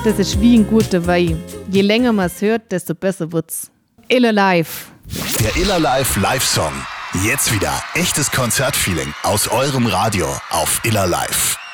Das ist wie ein guter Wein. Je länger man es hört, desto besser wird's. Iller Live. Der Iller Live Live-Song. Jetzt wieder echtes Konzertfeeling aus eurem Radio auf Iller Live.